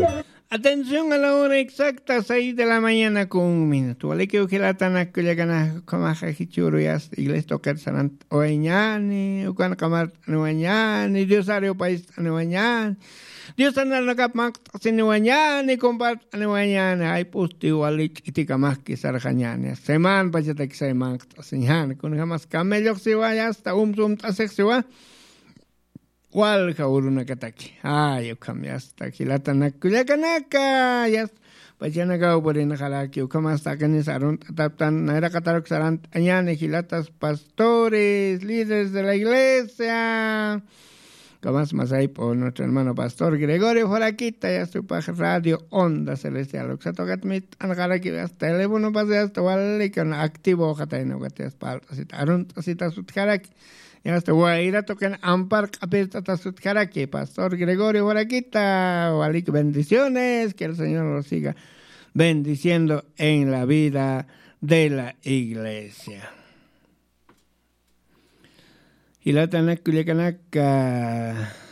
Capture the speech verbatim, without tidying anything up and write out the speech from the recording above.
Atención a la hora exacta, seis de la mañana con un minuto. Vale que ujila tanak kuya kana kamaha hichuru yas igles tocar sanant oeñani, ukan kamar nueñani, Dios ario país nueñani. Dios anal nakamak sinueñani, compart nueñani, ay pusti walik itika más que sarjañani. Seman pachatek seman sinhan, kun jamás kamelyok siwa yasta umsum tasek siwa. ¿Cuál kauruna kataki? Ay, ukam yasta kilata nakuya naka yas. Pachana kau pori nakalaki ukam hasta kanis arun tataptan naira katarok sarant añane kilatas pastores, líderes de la iglesia. Kamas masay por nuestro hermano pastor Gregorio Foraquita y a su radio Onda Celestial. Oxatogat mit anakalaki hasta teléfono pase hasta wale con activo katay no katias pal asita arun asita sutkaraki. Ya este voy a ir a tocar Ampar Capita Tasutkaraki, Pastor Gregorio Boraquita, Walik, bendiciones, que el Señor lo siga bendiciendo en la vida de la iglesia. Y la Tanakulikanaka.